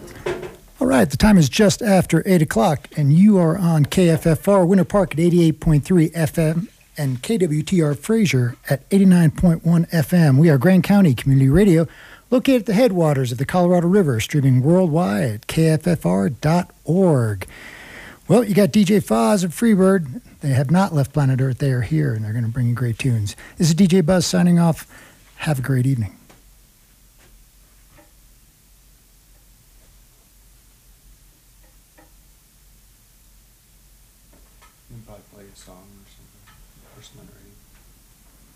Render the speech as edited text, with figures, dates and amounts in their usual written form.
All right, the time is just after 8 o'clock, and you are on KFFR Winter Park at 88.3 FM and KWTR Fraser at 89.1 FM. We are Grand County Community Radio, located at the headwaters of the Colorado River, streaming worldwide at kffr.org. Well, you got DJ Foz of Freebird. They have not left planet Earth. They are here, and they're going to bring you great tunes. This is DJ Buzz signing off. Have a great evening. You can probably play a song or something, or something ready.